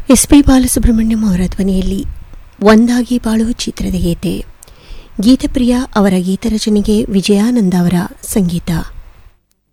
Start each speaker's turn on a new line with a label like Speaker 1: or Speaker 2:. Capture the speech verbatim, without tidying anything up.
Speaker 1: S P Balasubrahmanyam ಅವರ ಧ್ವನಿಯಲ್ಲಿ ಒಂದಾಗಿ ಬಾಳು ಚಿತ್ರದ ಗೀತೆ. ಗೀತಪ್ರಿಯ ಅವರ ಗೀತರಚನೆಗೆ ವಿಜಯಾನಂದ ಅವರ ಸಂಗೀತ.